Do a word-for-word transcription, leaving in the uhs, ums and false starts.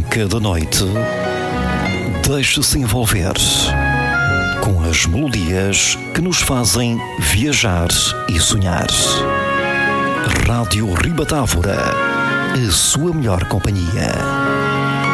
Cada noite, deixe-se envolver com as melodias que nos fazem viajar e sonhar. Rádio Ribatávora, a sua melhor companhia.